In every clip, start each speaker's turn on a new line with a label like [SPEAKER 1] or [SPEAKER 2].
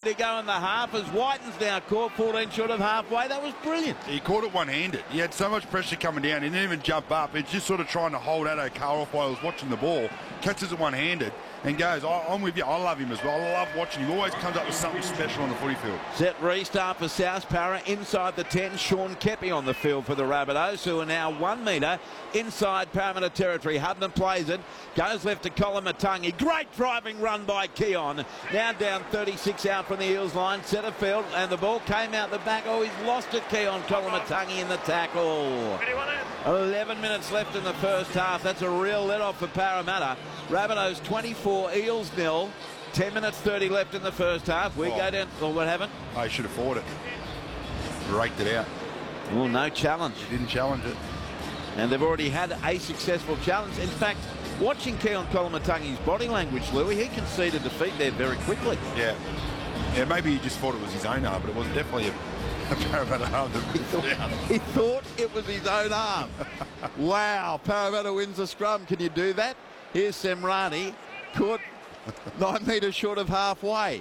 [SPEAKER 1] to go in the half as Whiten's now caught 14 short of halfway. That was brilliant.
[SPEAKER 2] He caught it one-handed. He had so much pressure coming down. He didn't even jump up. It's just sort of trying to hold Addo Carr off while he was watching the ball. Catches it one-handed and goes, I'm with you. I love him as well. I love watching him. He always comes up with something special on the footy field.
[SPEAKER 1] Set restart for South Para inside the 10. Sean Kepi on the field for the Rabbitohs, who are now 1 metre inside Parramatta territory. Hudden plays it. Goes left to Colin Matangi. Great driving run by Keon. Now down 36 out from the Eels line. Centre field, and the ball came out the back. Oh, he's lost it, Keon. Colin Matangi in the tackle. 11 minutes left in the first half. That's a real let-off for Parramatta. Rabbitohs 24, Eels 0. 10 minutes 30 left in the first half. We go down. Well, what happened?
[SPEAKER 2] Oh, he should have fought it. Raked it out.
[SPEAKER 1] Well, no challenge.
[SPEAKER 2] He didn't challenge it.
[SPEAKER 1] And they've already had a successful challenge. In fact, watching Keon Kolomatangi's body language, Louis, he conceded defeat there very quickly.
[SPEAKER 2] Yeah. Yeah, maybe he just thought it was his own arm, but it was definitely a Parramatta arm that ripped it out.
[SPEAKER 1] He thought it was his own arm. Wow, Parramatta wins the scrum. Can you do that? Here's Semrani, caught 9 metres short of halfway.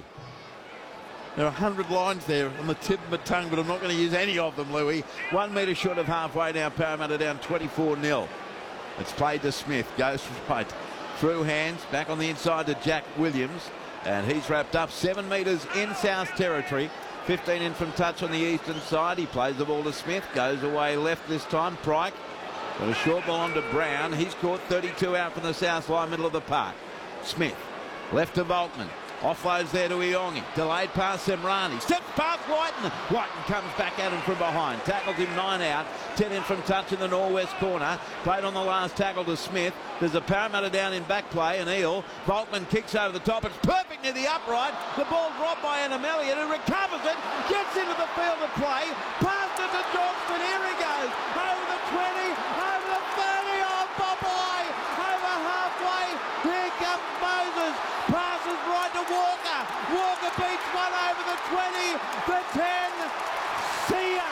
[SPEAKER 1] There are 100 lines there on the tip of my tongue, but I'm not going to use any of them, Louis. 1 metre short of halfway now, Parramatta down 24-0. It's played to Smith, goes right through hands, back on the inside to Jack Williams, and he's wrapped up 7 metres in South territory. 15 in from touch on the eastern side. He plays the ball to Smith, goes away left this time. Pryke got a short ball on to Brown. He's caught 32 out from the south line, middle of the park. Smith left to Volkman. Offloads there to Iongi. Delayed pass Semrani. Steps past Whiten. Whiten comes back at him from behind. Tackles him 9 out. 10 in from touch in the northwest corner. Played on the last tackle to Smith. There's a Parramatta down in back play. An Eel. Volkman kicks over the top. It's perfect near the upright. The ball dropped by Adam Elliott, who recovers it. Gets into the field of play. Passed it to Johnston. Here he goes. Over the 20. Over the 30. Oh, Popeye. Over halfway. Here comes Moses. Passes right to Walker. Walker beats one over the 20. The 10. See ya.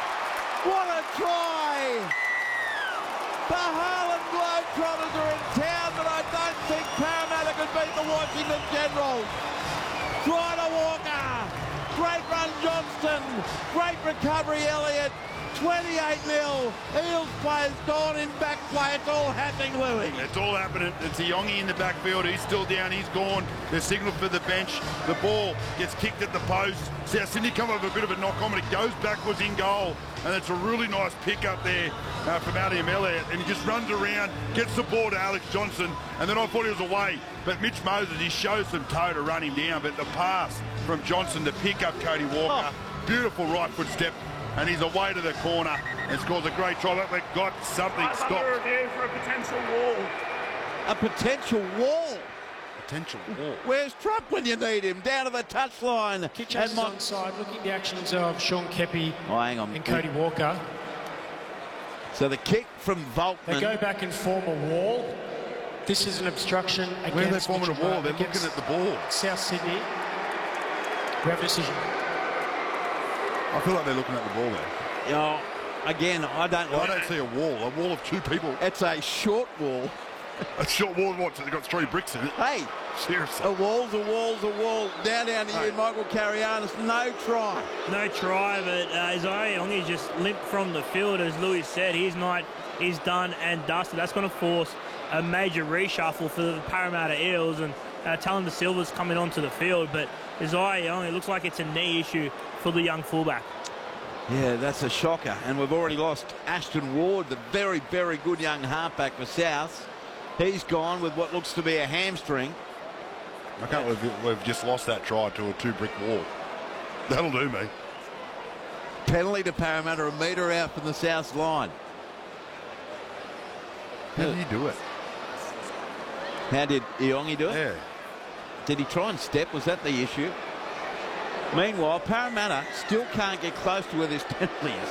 [SPEAKER 1] What a try. The Harlem Globetrotters are in town, but I don't think Parramatta could beat the Washington Generals. Try to Walker. Great run Johnston. Great recovery Elliott. 28-0. Eels players gone in back play. It's all happening, Louis.
[SPEAKER 2] It's all happening. It's Iongi in the backfield. He's still down. He's gone. They're signalled for the bench. The ball gets kicked at the post. South Sydney come up with a bit of a knock on, but it goes backwards in goal. And it's a really nice pick up there from Adam Elliott. And he just runs around, gets the ball to Alex Johnson. And then I thought he was away. But Mitch Moses, he shows some toe to run him down. But the pass from Johnson to pick up Cody Walker. Beautiful right foot step. And he's away to the corner and scores a great try. That got something stopped.
[SPEAKER 3] Review for a potential wall.
[SPEAKER 1] A potential wall?
[SPEAKER 2] Potential wall.
[SPEAKER 1] Where's Trupp when you need him? Down to the touchline.
[SPEAKER 4] Kick chases onside, looking at the actions of Sean Kepi and Cody Walker.
[SPEAKER 1] So the kick from Volkman.
[SPEAKER 4] They go back and form a wall. This is an obstruction against...
[SPEAKER 2] Where are they forming a wall? They're looking at the ball.
[SPEAKER 4] South Sydney. We have a decision.
[SPEAKER 2] I feel like they're looking at the ball there.
[SPEAKER 1] You know, again, I don't
[SPEAKER 2] see a wall of 2 people.
[SPEAKER 1] It's a short wall.
[SPEAKER 2] A short wall, what? So they've got 3 bricks in it.
[SPEAKER 1] Hey,
[SPEAKER 2] seriously.
[SPEAKER 1] A wall's a wall's a wall. Down to you, Michael Carianis. No try.
[SPEAKER 5] No try, but Isaiah Iongi just limped from the field, as Louis said. He's done and dusted. That's going to force a major reshuffle for the Parramatta Eels, and Talon De Silva's coming onto the field, but Isaiah Iongi looks like it's a knee issue for the young fullback.
[SPEAKER 1] Yeah, that's a shocker. And we've already lost Ashton Ward, the very, very good young halfback for South. He's gone with what looks to be a hamstring.
[SPEAKER 2] I can't believe we've just lost that try to a 2-brick wall. That'll do me.
[SPEAKER 1] Penalty to Parramatta, a metre out from the South line.
[SPEAKER 2] How did he do it?
[SPEAKER 1] How did Iongi do it?
[SPEAKER 2] Yeah.
[SPEAKER 1] Did he try and step? Was that the issue? Meanwhile, Parramatta still can't get close to where this penalty is.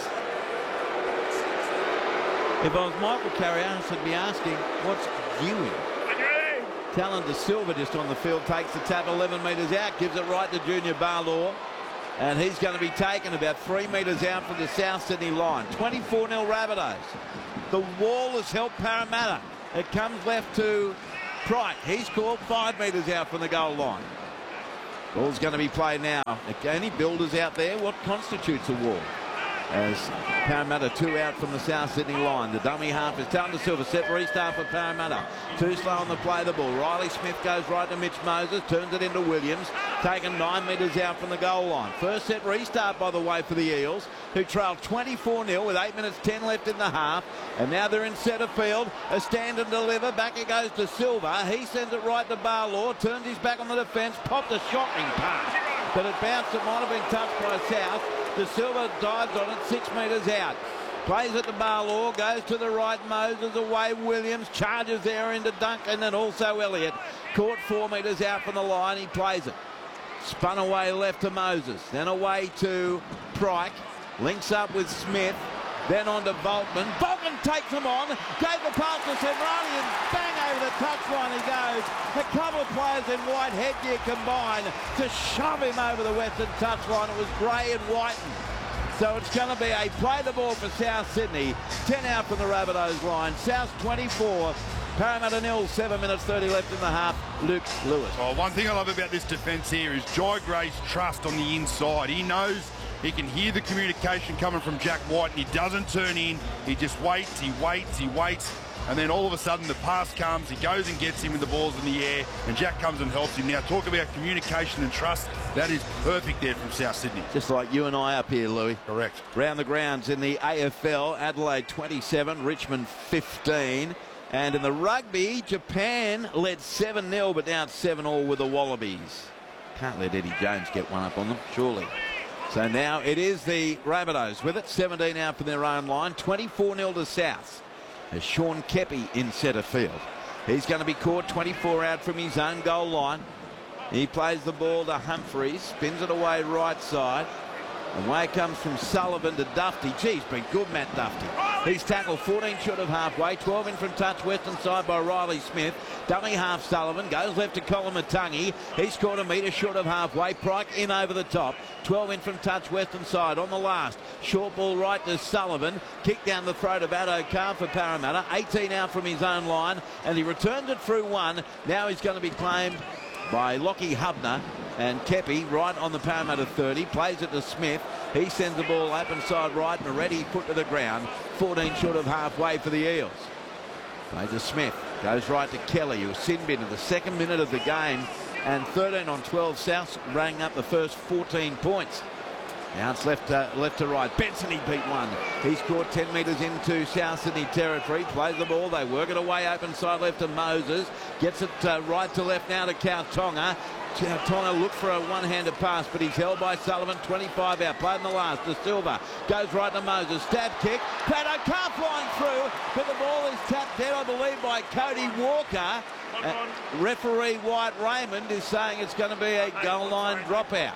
[SPEAKER 1] If I was Michael Carianis, I'd be asking, what's viewing? Talon De Silva just on the field, takes the tap 11 metres out, gives it right to Junior Barlaw. And he's going to be taken about 3 metres out from the South Sydney line. 24-0 Rabbitohs. The wall has helped Parramatta. It comes left to Pryke. He's called 5 metres out from the goal line. Ball's going to be played now. Any builders out there? What constitutes a wall? As Parramatta 2 out from the South Sydney line. The dummy half is Talon De Silva. Set restart for Parramatta. Too slow on the play the ball. Riley Smith goes right to Mitch Moses. Turns it into Williams. Taken 9 metres out from the goal line. First set restart, by the way, for the Eels, who trailed 24-0 with 8 minutes 10 left in the half. And now they're in centre field. A stand and deliver. Back it goes to Silva. He sends it right to Barlaw. Turns his back on the defence. Popped a shocking pass. But it bounced. It might have been touched by South. De Silva dives on it 6 metres out. Plays it to Barlaw. Goes to the right. Moses away. Williams charges there into Duncan and also Elliott. Caught 4 metres out from the line. He plays it. Spun away left to Moses. Then away to Pryke. Links up with Smith. Then on to Volkman. Volkman takes him on. Gave the pass to Semrani and bang over the touchline he goes. A couple of players in white headgear combine to shove him over the western touchline. It was Gray and Whiten. So it's going to be a play the ball for South Sydney. 10 out from the Rabbitohs line. South 24. Parramatta 0, 7 minutes 30 left in the half. Luke Lewis.
[SPEAKER 2] Oh, one thing I love about this defence here is Jai Gray's trust on the inside. He knows he can hear the communication coming from Jack White, and he doesn't turn in. He just waits, he waits, he waits, and then all of a sudden the pass comes. He goes and gets him with the balls in the air, and Jack comes and helps him. Now, talk about communication and trust. That is perfect there from South Sydney.
[SPEAKER 1] Just like you and I up here, Louis.
[SPEAKER 2] Correct.
[SPEAKER 1] Round the grounds in the AFL, Adelaide 27, Richmond 15. And in the rugby, Japan led 7-0, but now it's 7-all with the Wallabies. Can't let Eddie Jones get one up on them, surely. So now it is the Rabbitohs with it. 17 out for their own line. 24-0 to South. As Sean Keppie in centre field. He's going to be caught 24 out from his own goal line. He plays the ball to Humphreys. Spins it away right side. Away it comes from Sullivan to Dufty. Geez, been good, Matt Dufty. He's tackled 14 short of halfway. 12 in from touch western side by Riley Smith. Dummy half Sullivan. Goes left to Colin Matangi. He's scored a metre short of halfway. Pryke in over the top. 12 in from touch western side on the last. Short ball right to Sullivan. Kick down the throat of Addo-Carr for Parramatta. 18 out from his own line. And he returns it through one. Now he's going to be claimed by Lockie Hubner. And Keppie right on the Parramatta 30. Plays it to Smith. He sends the ball open side right and already put to the ground. 14 short of halfway for the Eels. Plays to Smith. Goes right to Kelly, who sin bin in the second minute of the game. And 13 on 12. South rang up the first 14 points. Now it's left to right. Benson, he beat one. He's caught 10 metres into South Sydney territory. Plays the ball. They work it away open side left to Moses. Gets it right to left now to Kautonga. Tonga looked for a one-handed pass, but he's held by Sullivan. 25 out. Played in the last. De Silva goes right to Moses. Stab kick. Addo-Carr flying through, but the ball is tapped dead, I believe, by Cody Walker. Referee White Raymond is saying it's going to be a goal line dropout.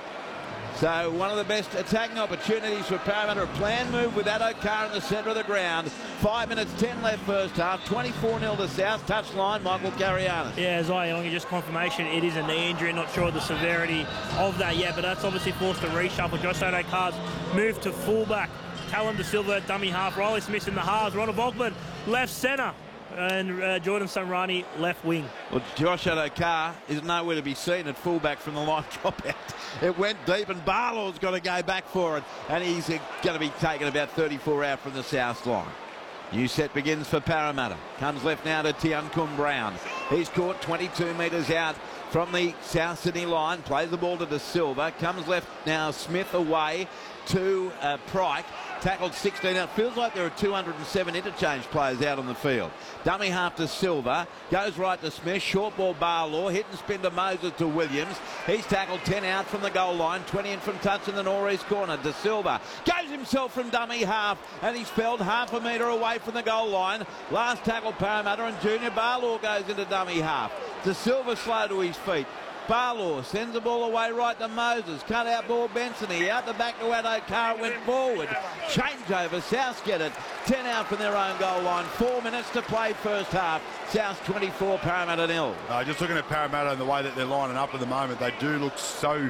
[SPEAKER 1] So one of the best attacking opportunities for Parramatta. A planned move with Addo-Carr in the centre of the ground. 5 minutes 10 left first half. 24-0 to South. Touchline, Michael Carianis.
[SPEAKER 5] Yeah, Zai, just confirmation it is a knee injury. Not sure of the severity of that yet, but that's obviously forced a reshuffle. Josh Addo-Carr's moved to fullback. Talon De Silva at dummy half. Riley Smith in the halves. Ronald Volkman left centre. And Jordan Semrani left wing. Well,
[SPEAKER 1] Josh Addo-Carr is nowhere to be seen at fullback from the line dropout. It went deep and Barlow's got to go back for it. And he's going to be taken about 34 out from the South line. New set begins for Parramatta. Comes left now to Tiancum Brown. He's caught 22 metres out from the South Sydney line. Plays the ball to De Silva. Comes left now Smith away to Pryke. Tackled 16 out. Feels like there are 207 interchange players out on the field. Dummy half to Silva. Goes right to Smith. Short ball Barlaw. Hit and spin to Moses to Williams. He's tackled 10 out from the goal line. 20 in from touch in the northeast corner. De Silva goes himself from dummy half and he's felled half a metre away from the goal line. Last tackle Parramatta and Junior Barlaw goes into dummy half. De Silva slow to his feet. Barlaw sends the ball away right to Moses. Cut out ball Benson. Out the back to Addo-Carr. Went forward. Change over. South get it. 10 out from their own goal line. 4 minutes to play first half. South 24, Parramatta 0.
[SPEAKER 2] Just looking at Parramatta and the way that they're lining up at the moment, they do look so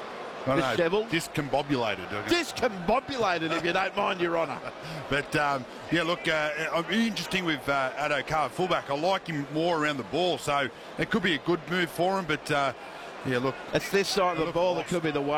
[SPEAKER 2] discombobulated.
[SPEAKER 1] Discombobulated, if you don't mind, Your Honour.
[SPEAKER 2] But, yeah, look, interesting with Addo-Carr, fullback. I like him more around the ball, so it could be a good move for him, but Yeah, look.
[SPEAKER 1] It's this side of the
[SPEAKER 2] look
[SPEAKER 1] ball that
[SPEAKER 2] lost.
[SPEAKER 1] could be the way.